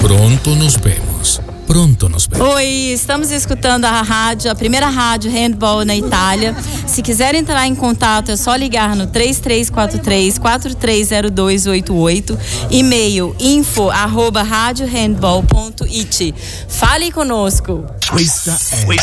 Pronto nos vemos. Pronto nos vemos. Oi, estamos escutando a rádio, a primeira rádio handball na Itália. Se quiser entrar em contato, é só ligar no 3343-430288, e-mail info@radiohandball.it. Fale conosco. Questa è